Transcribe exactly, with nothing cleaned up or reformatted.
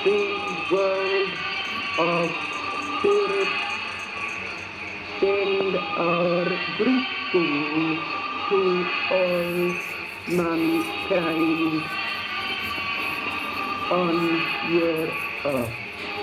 the world of spirit, send our greetings to all mankind on your earth.